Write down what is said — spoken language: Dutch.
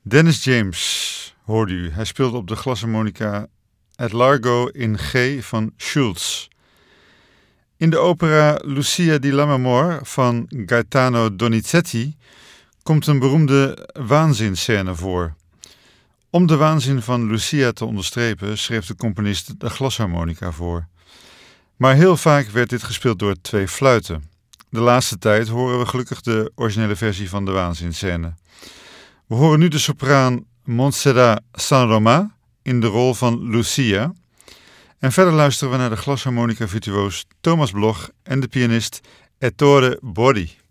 Dennis James hoorde u. Hij speelde op de glasharmonica At Largo in G van Schultz. In de opera Lucia di Lammermoor van Gaetano Donizetti komt een beroemde waanzinscène voor. Om de waanzin van Lucia te onderstrepen schreef de componist de glasharmonica voor. Maar heel vaak werd dit gespeeld door 2 fluiten. De laatste tijd horen we gelukkig de originele versie van de waanzinscène. We horen nu de sopraan Montserrat Sanromà in de rol van Lucia. En verder luisteren we naar de glasharmonica-virtuoos Thomas Bloch en de pianist Ettore Borri.